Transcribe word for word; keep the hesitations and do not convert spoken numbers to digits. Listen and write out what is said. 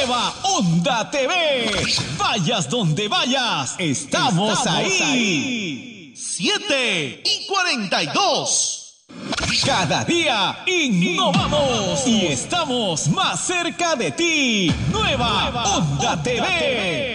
Nueva Onda T V. Vayas donde vayas, estamos, estamos ahí. ahí. siete y cuarenta y dos. Cada día innovamos y estamos más cerca de ti. Nueva, Nueva Onda, Onda T V.